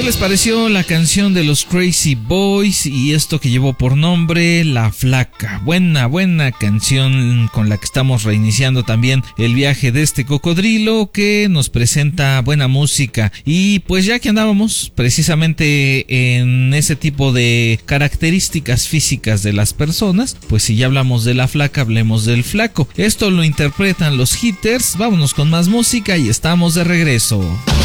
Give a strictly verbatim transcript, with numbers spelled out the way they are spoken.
les pareció la canción de los Crazy Boys y esto que llevó por nombre La Flaca? Buena, buena canción con la que estamos reiniciando también el viaje de este cocodrilo que nos presenta buena música. Y pues ya que andábamos precisamente en ese tipo de características físicas de las personas, pues si ya hablamos de la flaca, hablemos del flaco. Esto lo interpretan los Hitters. Vámonos con más música y estamos de regreso.